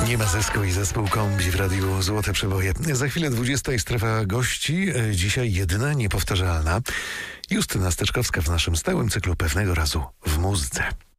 Nie ma zysku i zespół Kombi w radiu Złote Przeboje. Za chwilę 20 strefa gości. Dzisiaj jedyna, niepowtarzalna Justyna Steczkowska w naszym stałym cyklu Pewnego razu w muzyce.